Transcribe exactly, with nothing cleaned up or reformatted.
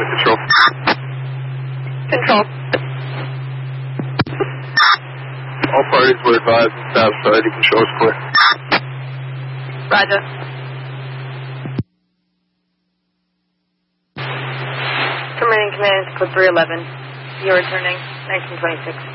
to control. Control. All parties were advised and satisfied. You control is clear. Roger. Submarine Command, code three eleven. You're returning nineteen twenty-six.